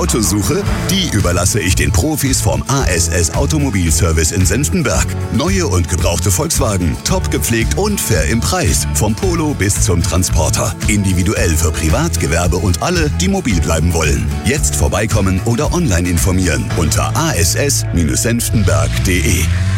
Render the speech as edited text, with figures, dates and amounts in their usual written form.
Autosuche? Die überlasse ich den Profis vom ASS Automobilservice in Senftenberg. Neue und gebrauchte Volkswagen, top gepflegt und fair im Preis. Vom Polo bis zum Transporter. Individuell für Privat, Gewerbe und alle, die mobil bleiben wollen. Jetzt vorbeikommen oder online informieren unter ass-senftenberg.de.